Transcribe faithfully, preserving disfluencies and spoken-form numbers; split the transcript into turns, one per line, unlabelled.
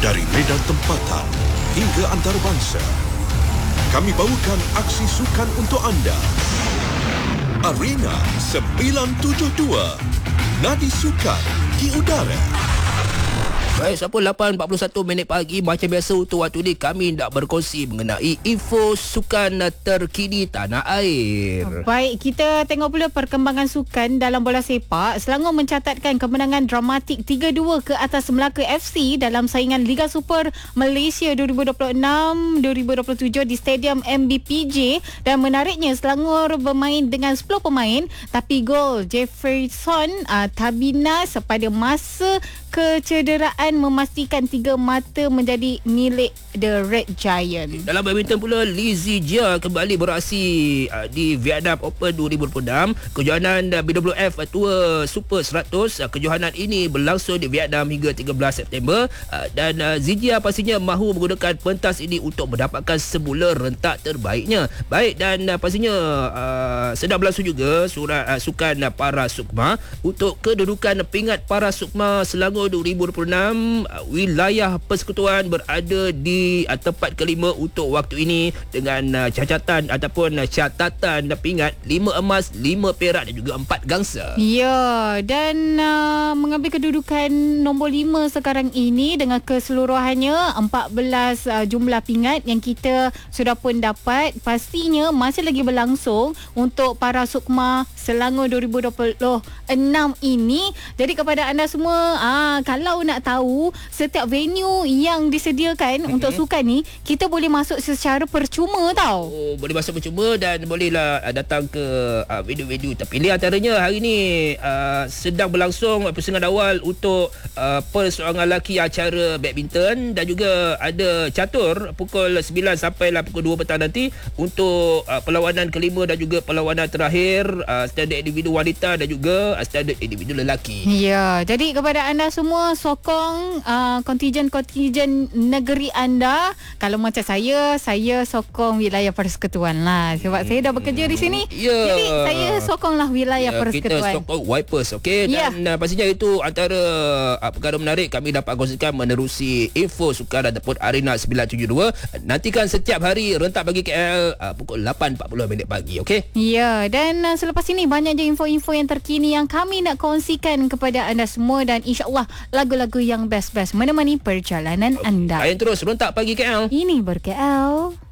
Dari medan tempatan hingga antarabangsa, kami bawakan aksi sukan untuk anda. Arena sembilan tujuh dua, Nadi Sukan di udara.
Baik, sampai lapan empat puluh satu minit pagi. Macam biasa untuk waktu ini kami nak berkongsi mengenai info sukan terkini tanah air.
Baik, kita tengok pula perkembangan sukan dalam bola sepak. Selangor mencatatkan kemenangan dramatik tiga dua ke atas Melaka F C dalam saingan Liga Super Malaysia dua ribu dua puluh enam dua ribu dua puluh tujuh di Stadium M B P J. Dan menariknya, Selangor bermain dengan sepuluh pemain, tapi gol Jefferson uh, Tabinas pada masa kecederaan memastikan tiga mata menjadi milik The Red Giant.
Dalam badminton pula, Lee Zijia kembali beraksi uh, di Vietnam Open dua ribu dua puluh enam. Kejohanan uh, B W F Tour Super seratus. Uh, kejohanan ini berlangsung di Vietnam hingga tiga belas September. Uh, dan uh, Zijia pastinya mahu menggunakan pentas ini untuk mendapatkan semula rentak terbaiknya. Baik, dan uh, pastinya uh, sedang berlangsung juga surat uh, sukan uh, para sukma untuk kedudukan pingat para sukma Selangor dua ribu dua puluh enam. Wilayah persekutuan berada di uh, tempat kelima untuk waktu ini dengan uh, cacatan ataupun uh, catatan uh, pingat lima emas, lima perak dan juga empat gangsa.
Ya, dan uh, mengambil kedudukan nombor lima sekarang ini dengan keseluruhannya empat belas uh, jumlah pingat yang kita sudah pun dapat. Pastinya masih lagi berlangsung untuk para sukma Selangor dua ribu dua puluh enam ini. Jadi kepada anda semua, ah, kalau nak tahu setiap venue yang disediakan mm-hmm. untuk sukan ni, kita boleh masuk secara percuma tau.
Oh, boleh masuk percuma dan bolehlah uh, datang ke uh, venue-venue terpilih. Antaranya hari ni uh, sedang berlangsung persidangan awal untuk uh, perseorangan lelaki acara badminton, dan juga ada catur pukul sembilan sampailah pukul dua petang nanti untuk uh, perlawanan kelima dan juga perlawanan terakhir uh, standard individu wanita dan juga uh, standard individu lelaki.
Ya, jadi kepada anda semua, sokong uh, kontijen-kontijen negeri anda. Kalau macam saya, saya sokong wilayah persekutuan lah. Sebab hmm. saya dah bekerja di sini.
Yeah.
Jadi saya sokonglah wilayah
yeah,
persekutuan.
Kita sokong Wipers, okey.
Yeah.
Dan uh, pastinya itu antara uh, perkara menarik kami dapat kongsikan menerusi info sukan ataupun Arena sembilan tujuh dua. Nantikan setiap hari rentak bagi K L uh, pukul lapan empat puluh minit pagi, okey?
Ya, dan uh, selepas ini banyak je info-info yang terkini yang kami nak kongsikan kepada anda semua, dan insya-Allah lagu-lagu yang best-best menemani perjalanan anda.
Layan terus rentak pagi K L.
Ini ber-K L.